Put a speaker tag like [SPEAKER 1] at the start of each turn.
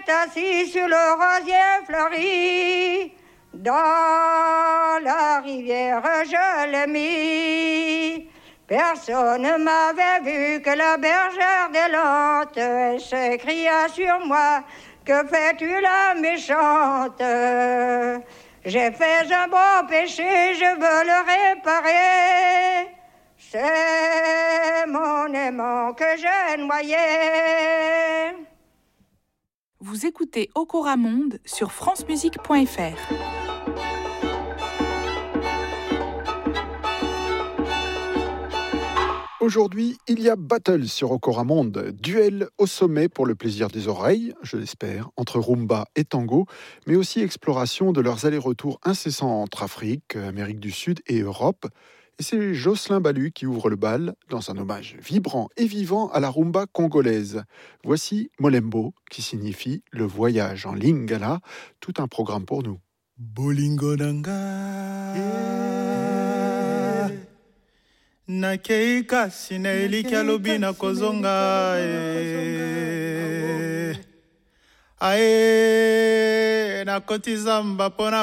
[SPEAKER 1] est assis sur le rosier fleuri. Dans la rivière, je l'ai mis. Personne ne m'avait vu que la bergère démente. Elle s'écria sur moi, que fais-tu la méchante? J'ai fait un bon péché, je veux le réparer. C'est mon aimant que j'ai noyé.
[SPEAKER 2] Vous écoutez Okora Monde sur francemusique.fr.
[SPEAKER 3] Aujourd'hui, il y a battle sur Okora Monde, duel au sommet pour le plaisir des oreilles, je l'espère, entre rumba et tango, mais aussi exploration de leurs allers-retours incessants entre Afrique, Amérique du Sud et Europe. Et c'est Jocelyn Balu qui ouvre le bal dans un hommage vibrant et vivant à la rumba congolaise. Voici Molembo, qui signifie le voyage en lingala, tout un programme pour nous.
[SPEAKER 4] Bolingo nanga nakeika sineliki alobi na kozonga ae nakoti zamba pona